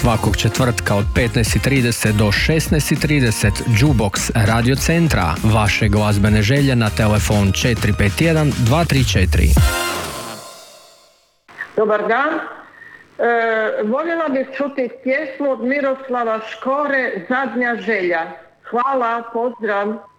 svakog četvrtka od 15:30 do 16:30 Jukebox Radio Centra. Vaše glazbene želje na telefon 451 234. Dobar dan. Voljela bih čuti pjesmu od Miroslava Škore Zadnja želja. Hvala, pozdrav.